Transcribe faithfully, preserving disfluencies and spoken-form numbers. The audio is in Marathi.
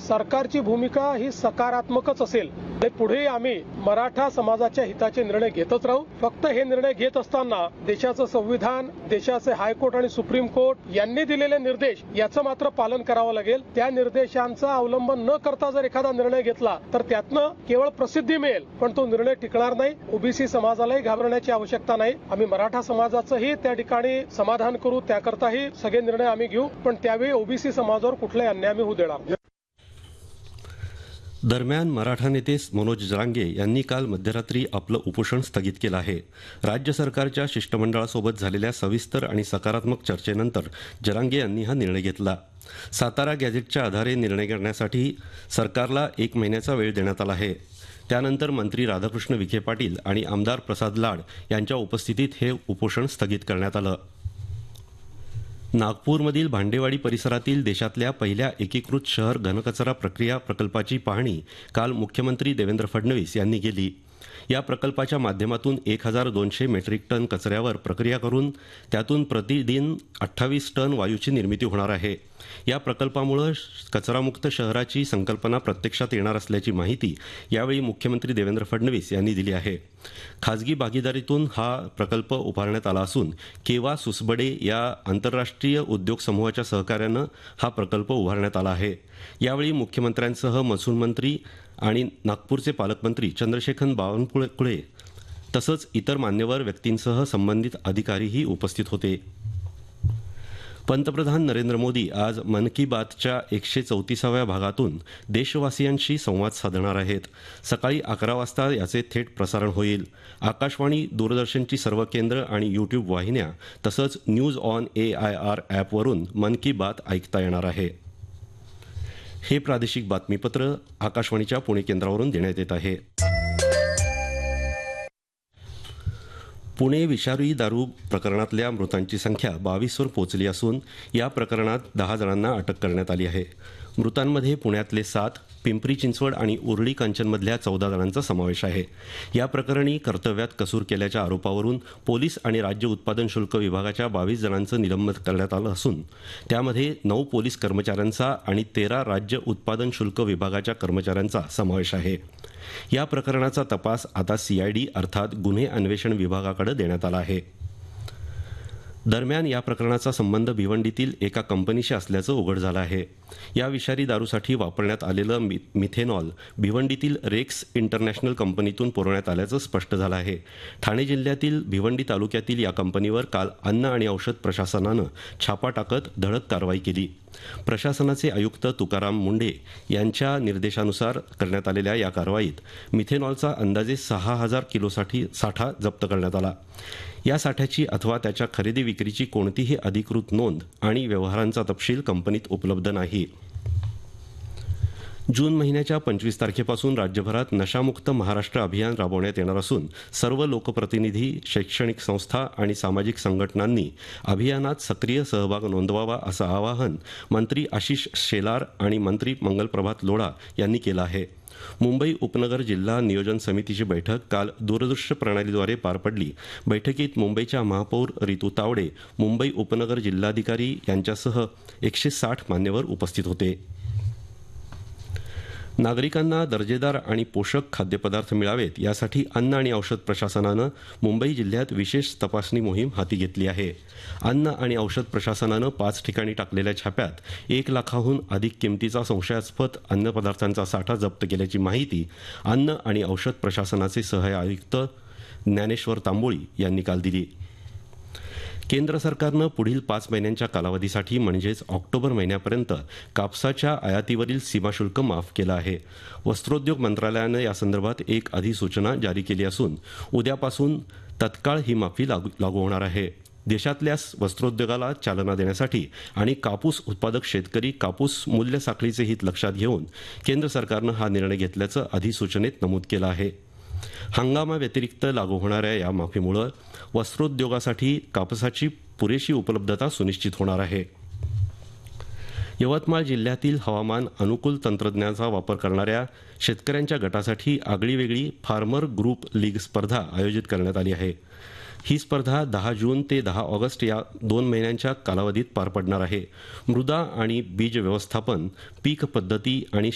सरकारची भूमिका ही सकारात्मकच असेल. पुढे आम्ही मराठा समाजाच्या हिताचे निर्णय घेतच राहू. फक्त हे निर्णय घेत असताना देशाचं संविधान, देशाचे हायकोर्ट आणि सुप्रीम कोर्ट यांनी दिलेले निर्देश याचं मात्र पालन करावं लागेल. त्या निर्देशांचा अवलंबन न करता जर एखादा निर्णय घेतला तर त्यातनं केवळ प्रसिद्धी मिळेल, पण तो निर्णय टिकणार नाही. ओबीसी समाजालाही घाबरण्याची आवश्यकता नाही. आम्ही मराठा समाजाचंही त्या ठिकाणी समाधान करू, त्याकरताही सगळे निर्णय आम्ही घेऊ, पण त्यावेळी ओबीसी समाजावर कुठलाही अन्याय आम्ही होऊ देणार नाही. दरम्यान मराठा नेते मनोज जरांगे यांनी काल मध्यरात्री आपलं उपोषण स्थगित केलं आहे. राज्य सरकारच्या शिष्टमंडळासोबत झालेल्या सविस्तर आणि सकारात्मक चर्चेनंतर जरांगे यांनी हा निर्णय घेतला. सातारा गॅझेटच्या आधारे निर्णय करण्यासाठी सरकारला एक महिन्याचा वेळ देण्यात आला आहे. त्यानंतर मंत्री राधाकृष्ण विखे पाटील आणि आमदार प्रसाद लाड यांच्या उपस्थितीत हे उपोषण स्थगित करण्यात आलं. नागपूरमधील भांडेवाडी परिसरातील देशातल्या पहिल्या एकीकृत शहर घनकचरा प्रक्रिया प्रकल्पाची पाहणी काल मुख्यमंत्री देवेंद्र फडणवीस यांनी केली. या प्रकल्पाच्या माध्यमातून एक हजार दोनशे मेट्रिक टन कचऱ्यावर प्रक्रिया करून त्यातून प्रतिदिन अठ्ठावीस टन वायूची निर्मिती होणार आहे. या प्रकल्पामुळे कचरामुक्त शहराची संकल्पना प्रत्यक्षात येणार असल्याची माहिती यावेळी मुख्यमंत्री देवेंद्र फडणवीस यांनी दिली आहे. खाजगी भागीदारीतून हा प्रकल्प उभारण्यात आला असून केवा सुसबडे या आंतरराष्ट्रीय उद्योग समूहाच्या सहकार्यानं हा प्रकल्प उभारण्यात आला आहे. यावेळी मुख्यमंत्र्यांसह महसूल मंत्री आणि नागपूरचे पालकमंत्री चंद्रशेखर बावनकुळे तसंच इतर मान्यवर व्यक्तींसह संबंधित अधिकारीही उपस्थित होते. पंतप्रधान नरेंद्र मोदी आज मन की बातच्या एकशे चौतीसाव्या भागातून देशवासियांशी संवाद साधणार आहेत. सकाळी अकरा वाजता याचे थेट प्रसारण होईल. आकाशवाणी, दूरदर्शनची सर्व केंद्र आणि यूट्यूब वाहिन्या तसंच news on A I R ॲपवरून मन की बात ऐकता येणार आहे. हे प्रादेशिक बातमीपत्र आकाशवाणीच्या पुणे केंद्रावरून देण्यात येत आहे. पुणे विषारी दारू प्रकरणातल्या मृतांची संख्या बावीसवर पोहोचली असून या प्रकरणात दहा जणांना अटक करण्यात आली आहे. मृतांमध्ये पुण्यातले सात, पिंपरी चिंचवड आणि उर्ली कांचनमधल्या चौदा जणांचा समावेश आहे. या प्रकरणी कर्तव्यात कसूर केल्याच्या आरोपावरून पोलीस आणि राज्य उत्पादन शुल्क विभागाच्या बावीस जणांचं निलंबन करण्यात आलं असून त्यामध्ये नऊ पोलीस कर्मचाऱ्यांचा आणि तेरा राज्य उत्पादन शुल्क विभागाच्या कर्मचाऱ्यांचा समावेश आहे. या प्रकरणाचा तपास आता सीआयडी अर्थात गुन्हे अन्वेषण विभागाकडे देण्यात आला आहे. दरम्यान या प्रकरणाचा संबंध भिवंडीतील एका कंपनीशी असल्याचं उघड झालं आहे. या विषारी दारूसाठी वापरण्यात आलेलं मिथेनॉल भिवंडीतील रेक्स इंटरनॅशनल कंपनीतून पुरवण्यात आल्याचं स्पष्ट झालं आहे. ठाणे जिल्ह्यातील भिवंडी तालुक्यातील या कंपनीवर काल अन्न आणि औषध प्रशासनानं छापा टाकत धडक कारवाई केली. प्रशासनाचे आयुक्त तुकाराम मुंढे यांच्या निर्देशानुसार करण्यात आलेल्या या कारवाईत मिथेनॉलचा अंदाजे सहा हजार किलोसाठी साठा जप्त करण्यात आला. या साठ्याची अथवा त्याच्या खरेदी विक्रीची कोणतीही अधिकृत नोंद आणि व्यवहारांचा तपशील कंपनीत उपलब्ध नाही. जून महिन्याच्या पंचवीस तारखेपासून राज्यभरात नशामुक्त महाराष्ट्र अभियान राबवण्यात येणार असून सर्व लोकप्रतिनिधी, शैक्षणिक संस्था आणि सामाजिक संघटनांनी अभियानात सक्रिय सहभाग नोंदवावा असं आवाहन मंत्री आशिष शेलार आणि मंत्री मंगलप्रभात लोढा यांनी केलं आहे. मुंबई उपनगर जिल्हा नियोजन समितीची बैठक काल दूरदृश्य प्रणालीद्वारे पार पडली. बैठकीत मुंबईच्या महापौर रितू तावडे, मुंबई उपनगर जिल्हाधिकारी यांच्यासह एकशे साठ मान्यवर उपस्थित होते. नागरिकांना दर्जेदार आणि पोषक खाद्यपदार्थ मिळावेत यासाठी अन्न आणि औषध प्रशासनानं मुंबई जिल्ह्यात विशेष तपासणी मोहीम हाती घेतली आहे. अन्न आणि औषध प्रशासनानं पाच ठिकाणी टाकलेल्या छाप्यात एक लाखाहून अधिक किमतीचा संशयास्पद अन्नपदार्थांचा साठा जप्त केल्याची माहिती अन्न आणि औषध प्रशासनाचे सहाय्यक आयुक्त ज्ञानेश्वर तांबोळी यांनी काल दिली. केंद्र सरकारनं पुढील पाच महिन्यांच्या कालावधीसाठी म्हणजेच ऑक्टोबर महिन्यापर्यंत कापसाच्या आयातीवरील सीमाशुल्क माफ केलं आहे. वस्त्रोद्योग मंत्रालयानं यासंदर्भात एक अधिसूचना जारी केली असून उद्यापासून तत्काळ ही माफी लागू लागू होणार आहे. देशातल्या वस्त्रोद्योगाला चालना देण्यासाठी आणि कापूस उत्पादक शेतकरी कापूस मूल्य साखळीचे हित लक्षात घेऊन केंद्र सरकारनं हा निर्णय घेतल्याचं अधिसूचनेत नमूद केलं आहे. हंगामाव्यतिरिक्त लागू होणाऱ्या या माफीमुळे वस्त्रोद्योगासाठी कापसाची पुरेशी उपलब्धता सुनिश्चित होणार आहे. यवतमाळ जिल्ह्यातील हवामान अनुकूल तंत्रज्ञानाचा वापर करणाऱ्या शेतकऱ्यांच्या गटासाठी आगळीवेगळी फार्मर ग्रुप लीग स्पर्धा आयोजित करण्यात आली आहे. ही स्पर्धा दहा जून ते दहा ऑगस्ट या दोन महिन्यांच्या कालावधीत पार पडणार आहे. मृदा आणि बीज व्यवस्थापन, पीक पद्धती आणि